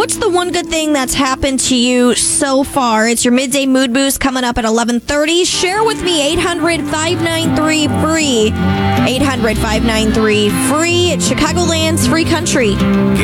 What's the one good thing that's happened to you so far? It's your midday mood boost coming up at 11:30. Share with me 800-593-FREE. 800-593-FREE. It's Chicagoland's free country.